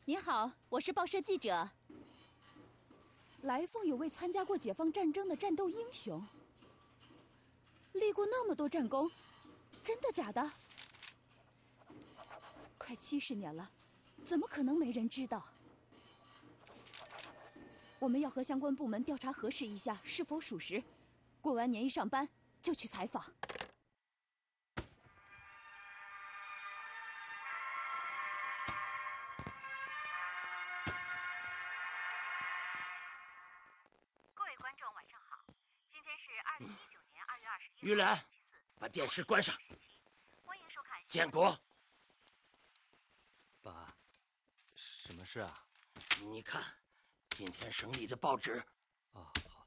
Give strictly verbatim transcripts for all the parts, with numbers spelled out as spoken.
你好，我是报社记者。来凤有位参加过解放战争的战斗英雄，立过那么多战功，真的假的？快七十年了，怎么可能没人知道？我们要和相关部门调查核实一下是否属实。过完年一上班就去采访。 各位观众晚上好，今天是二零一九年二月二十一日。 玉兰，把电视关上。 欢迎收看。 建国， 爸，什么事啊？ 你看，今天省里的报纸。 啊，好。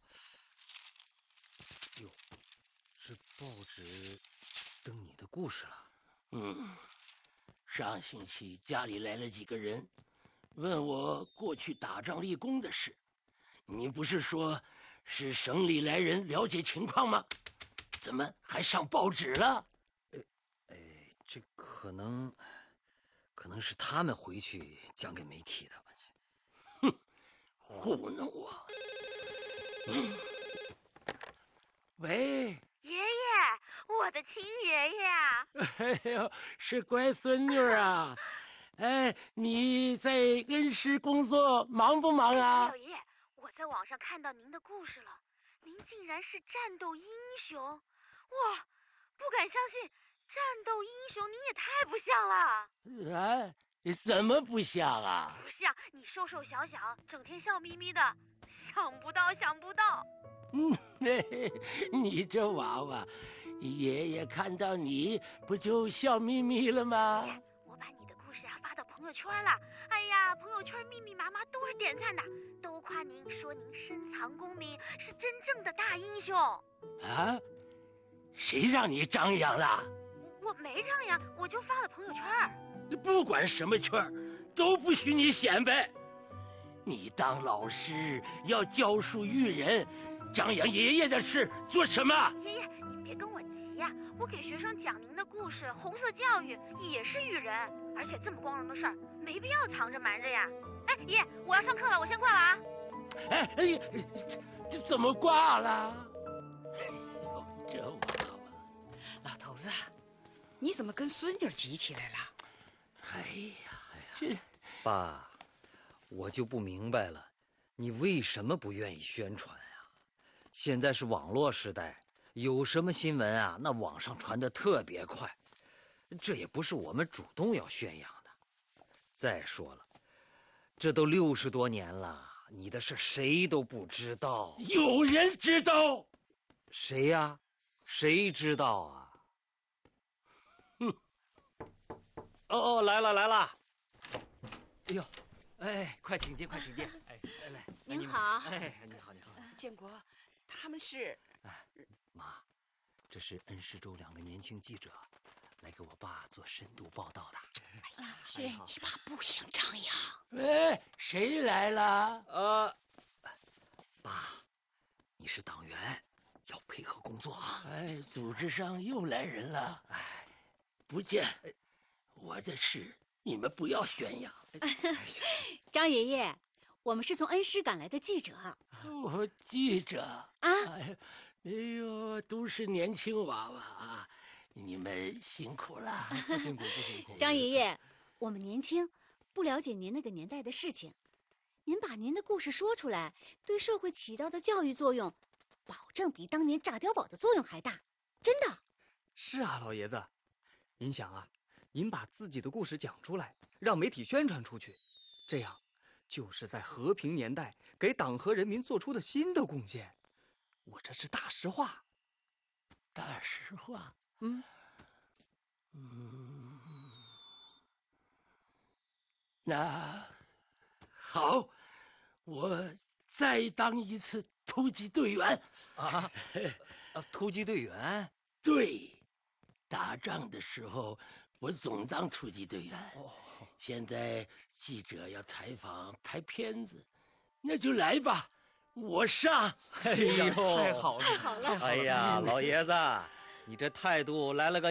哟，这报纸登你的故事了。 嗯，上星期家里来了几个人，问我过去打仗立功的事。你不是说是省里来人了解情况吗？怎么还上报纸了？ 呃，哎，这可能，可能是他们回去讲给媒体的吧？ 哼，糊弄我！嗯，喂， 爷爷，我的亲爷爷啊！ 哎呦，是乖孙女啊！哎，你在恩施工作忙不忙啊？ 老爷爷，我在网上看到您的故事了，您竟然是战斗英雄！哇，不敢相信，战斗英雄您也太不像了。 啊，怎么不像啊？ 不像，你瘦瘦小小，整天笑眯眯的，想不到，想不到。 嗯，你这娃娃，爷爷看到你不就笑眯眯了吗？ 我把你的故事啊发到朋友圈了，哎呀，朋友圈密密麻麻都是点赞的，都夸您，说您深藏功名，是真正的大英雄。 啊？谁让你张扬了？ 我没张扬，我就发了朋友圈。 不管什么圈，都不许你显摆。你当老师要教书育人，张扬爷爷的事做什么？ 爷爷，您别跟我急呀、啊，我给学生讲您的故事，红色教育也是育人，而且这么光荣的事儿，没必要藏着瞒着呀。哎，爷爷，我要上课了，我先挂了啊。 哎哎，这这怎么挂了？哎呦，这娃娃！ 老头子，你怎么跟孙女急起来了？ 哎呀，这爸，我就不明白了，你为什么不愿意宣传啊？现在是网络时代，有什么新闻啊，那网上传得特别快，这也不是我们主动要宣扬的。再说了，这都六十多年了，你的事谁都不知道。 有人知道？ 谁呀？谁知道啊？哼！哦哦，来了来了！哎呦，哎，快请进，快请进！哎，来来， 您好。 哎，你好，你好。 建国，他们是…… 哎，妈，这是恩施州两个年轻记者，来给我爸做深度报道的。 哎呀，是你爸不想张扬。 喂，谁来了？ 呃，爸，你是党员，要配合工作啊。 哎，组织上又来人了。哎，不见。我的事你们不要宣扬。 张爷爷，我们是从恩施赶来的记者。 我记者啊， 哎，哎呦，都是年轻娃娃啊，你们辛苦了。 不辛苦不辛苦。 张爷爷，我们年轻，不了解您那个年代的事情，您把您的故事说出来，对社会起到的教育作用，保证比当年炸碉堡的作用还大，真的。 是啊，老爷子，您想啊，您把自己的故事讲出来，让媒体宣传出去，这样就是在和平年代给党和人民做出的新的贡献。我这是大实话。 大实话？ 嗯嗯，那好，我再当一次突击队员。 啊，啊，突击队员？ 对，打仗的时候我总当突击队员。 哦， 现在记者要采访拍片子，那就来吧，我上。 哎呦， 太好了， 太好了！ 哎呀，老爷子，你这态度来了个